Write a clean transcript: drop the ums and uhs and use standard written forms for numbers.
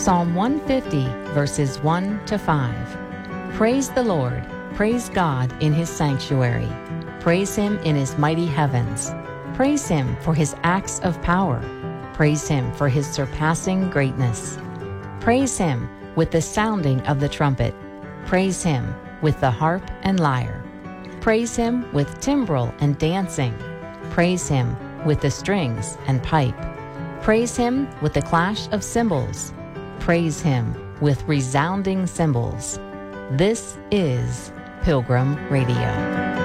Psalm 150, verses 1 to 5. Praise the Lord. Praise God in his sanctuary. Praise him in his mighty heavens. Praise him for his acts of power. Praise him for his surpassing greatness. Praise him with the sounding of the trumpet. Praise him with the harp and lyre. Praise him with timbrel and dancing. Praise him with the strings and pipe. Praise him with the clash of cymbals. Praise him with resounding cymbals. This is Pilgrim Radio.